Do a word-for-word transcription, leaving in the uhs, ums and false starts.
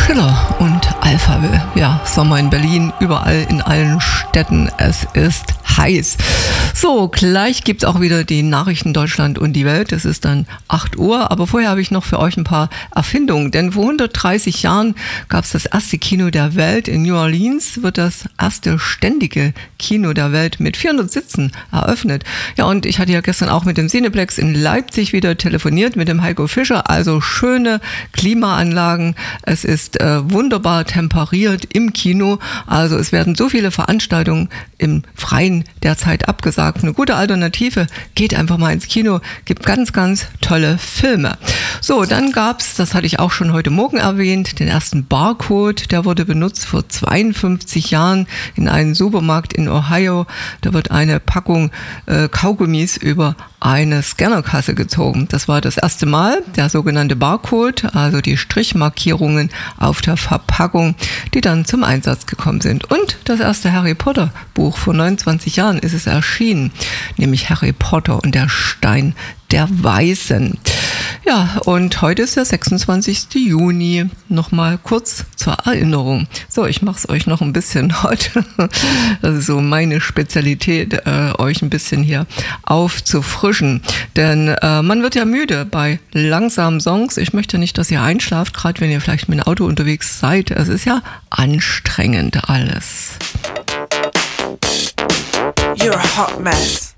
Schiller und Alphaville. Ja, Sommer in Berlin, überall in allen Städten. Es ist heiß. So, gleich gibt's auch wieder die Nachrichten Deutschland und die Welt. Es ist dann acht Uhr, aber vorher habe ich noch für euch ein paar Erfindungen. Denn vor hundertdreißig Jahren gab es das erste Kino der Welt. In New Orleans wird das erste ständige Kino der Welt mit vierhundert Sitzen eröffnet. Ja, und ich hatte ja gestern auch mit dem Cineplex in Leipzig wieder telefoniert, mit dem Heiko Fischer. Also schöne Klimaanlagen. Es ist äh, wunderbar temperiert im Kino. Also es werden so viele Veranstaltungen im Freien derzeit abgesagt. Eine gute Alternative, geht einfach mal ins Kino, gibt ganz, ganz tolle Filme. So, dann gab's, das hatte ich auch schon heute Morgen erwähnt, den ersten Barcode, der wurde benutzt vor zweiundfünfzig Jahren in einem Supermarkt in Ohio. Da wird eine Packung äh, Kaugummis über eine Scannerkasse gezogen. Das war das erste Mal, der sogenannte Barcode, also die Strichmarkierungen auf der Verpackung, die dann zum Einsatz gekommen sind. Und das erste Harry Potter Buch, vor neunundzwanzig Jahren ist es erschienen, nämlich Harry Potter und der Stein der Weisen. Ja, und heute ist der sechsundzwanzigste Juni. Nochmal kurz zur Erinnerung. So, ich mache es euch noch ein bisschen heute. Das ist so meine Spezialität, äh, euch ein bisschen hier aufzufrischen. Denn äh, man wird ja müde bei langsamen Songs. Ich möchte nicht, dass ihr einschlaft, gerade wenn ihr vielleicht mit dem Auto unterwegs seid. Es ist ja anstrengend alles. You're a hot mess.